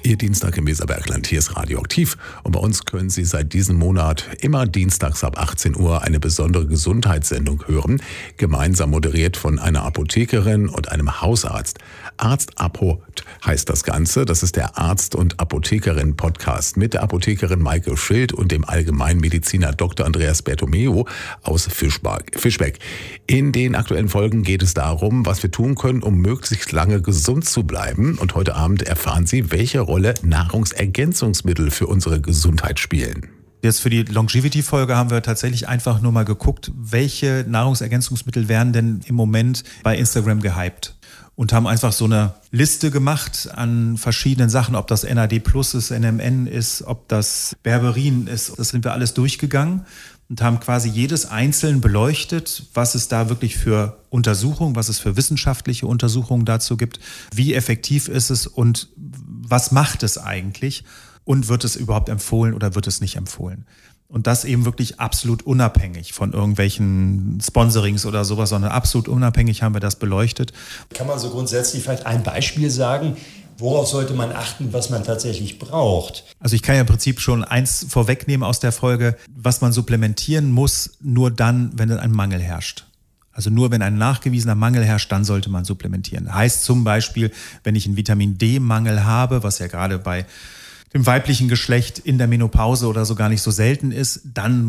Ihr Dienstag im Weserbergland, hier ist Radioaktiv und bei uns können Sie seit diesem Monat immer dienstags ab 18 Uhr eine besondere Gesundheitssendung hören, gemeinsam moderiert von einer Apothekerin und einem Hausarzt. Arzt-Apot heißt das Ganze, das ist der Arzt- und Apothekerin-Podcast mit der Apothekerin Maike Schild und dem Allgemeinmediziner Dr. Andreas Bertomeu aus Fischbeck. In den aktuellen Folgen geht es darum, was wir tun können, um möglichst lange gesund zu bleiben, und heute Abend erfahren Sie, welche Rolle Nahrungsergänzungsmittel für unsere Gesundheit spielen. Jetzt für die Longevity-Folge haben wir tatsächlich einfach nur mal geguckt, welche Nahrungsergänzungsmittel werden denn im Moment bei Instagram gehypt. Und haben einfach so eine Liste gemacht an verschiedenen Sachen, ob das NAD+ ist, NMN ist, ob das Berberin ist. Das sind wir alles durchgegangen und haben quasi jedes einzeln beleuchtet, was es da wirklich für Untersuchungen, was es für wissenschaftliche Untersuchungen dazu gibt, wie effektiv ist es und was macht es eigentlich und wird es überhaupt empfohlen oder wird es nicht empfohlen. Und das eben wirklich absolut unabhängig von irgendwelchen Sponsorings oder sowas, sondern absolut unabhängig haben wir das beleuchtet. Kann man so grundsätzlich vielleicht ein Beispiel sagen, worauf sollte man achten, was man tatsächlich braucht? Also ich kann ja im Prinzip schon eins vorwegnehmen aus der Folge, was man supplementieren muss, nur dann, wenn ein Mangel herrscht. Also nur wenn ein nachgewiesener Mangel herrscht, dann sollte man supplementieren. Heißt zum Beispiel, wenn ich einen Vitamin-D-Mangel habe, was ja gerade bei dem weiblichen Geschlecht in der Menopause oder so gar nicht so selten ist, dann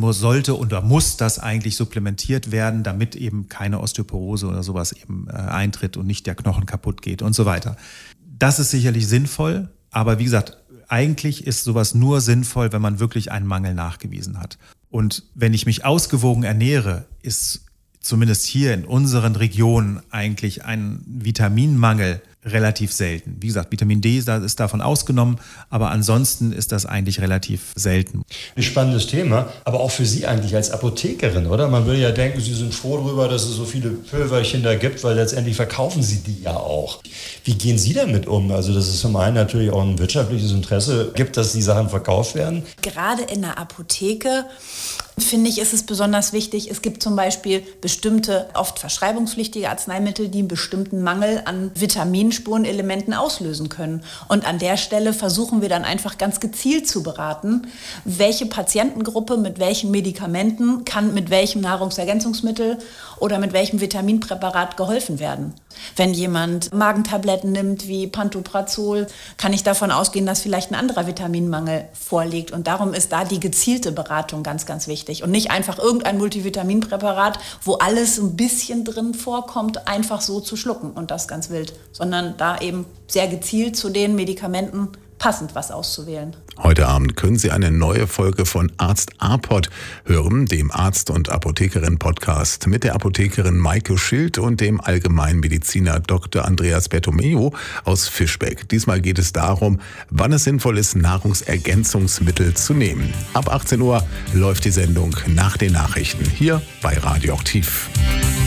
muss das eigentlich supplementiert werden, damit eben keine Osteoporose oder sowas eben eintritt und nicht der Knochen kaputt geht und so weiter. Das ist sicherlich sinnvoll, aber wie gesagt, eigentlich ist sowas nur sinnvoll, wenn man wirklich einen Mangel nachgewiesen hat. Und wenn ich mich ausgewogen ernähre, ist zumindest hier in unseren Regionen eigentlich ein Vitaminmangel relativ selten. Wie gesagt, Vitamin D ist davon ausgenommen, aber ansonsten ist das eigentlich relativ selten. Ein spannendes Thema, aber auch für Sie eigentlich als Apothekerin, oder? Man würde ja denken, Sie sind froh darüber, dass es so viele Pülverchen da gibt, weil letztendlich verkaufen Sie die ja auch. Wie gehen Sie damit um? Also dass es zum einen natürlich auch ein wirtschaftliches Interesse gibt, dass die Sachen verkauft werden. Gerade in der Apotheke finde ich, ist es besonders wichtig. Es gibt zum Beispiel bestimmte, oft verschreibungspflichtige Arzneimittel, die einen bestimmten Mangel an Vitaminspurenelementen auslösen können. Und an der Stelle versuchen wir dann einfach ganz gezielt zu beraten, welche Patientengruppe mit welchen Medikamenten kann mit welchem Nahrungsergänzungsmittel oder mit welchem Vitaminpräparat geholfen werden. Wenn jemand Magentabletten nimmt wie Pantoprazol, kann ich davon ausgehen, dass vielleicht ein anderer Vitaminmangel vorliegt. Und darum ist da die gezielte Beratung ganz, ganz wichtig. Und nicht einfach irgendein Multivitaminpräparat, wo alles ein bisschen drin vorkommt, einfach so zu schlucken und das ganz wild. Sondern da eben sehr gezielt zu den Medikamenten passend was auszuwählen. Heute Abend können Sie eine neue Folge von Arzt-Apot hören, dem Arzt- und Apothekerin-Podcast mit der Apothekerin Maike Schild und dem Allgemeinmediziner Dr. Andreas Bertomeu aus Fischbeck. Diesmal geht es darum, wann es sinnvoll ist, Nahrungsergänzungsmittel zu nehmen. Ab 18 Uhr läuft die Sendung nach den Nachrichten hier bei Radioaktiv.